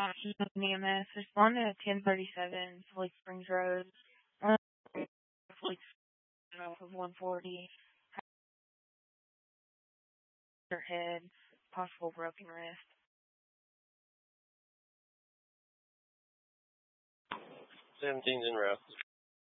EMS. Respond to 1037 Fleet Springs Road. Fleet off of 140. Her head, possible broken wrist. 17's en route.